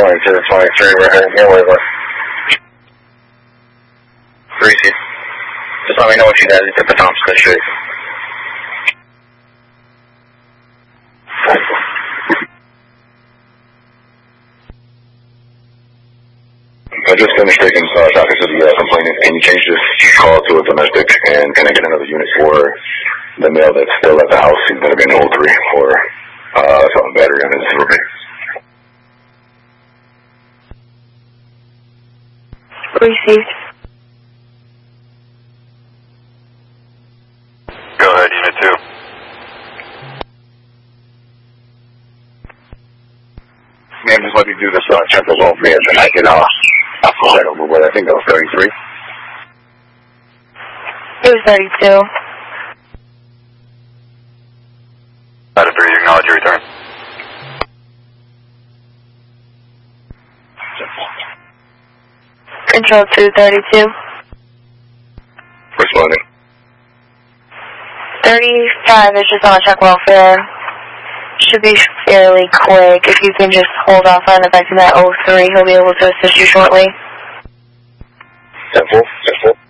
22 to 23, we're heading your way, but 3 Just let me know what you guys at the Thompson Street. I just finished taking traffic to the complainant. Can you change this call to a domestic? And can I get another unit for the male that's still at the house? He's going to be in 03 for something battery on his roommate. Received. Go ahead, Unit 2. Man, just let me do this check of welfare, and I can pull that over with. I think that was 33. It was 32. Out of 3, you acknowledge your return. Control 232. Responding. 35 is just on check welfare. Should be fairly quick. If you can just hold off on affecting that 03, he'll be able to assist you shortly. 10-4.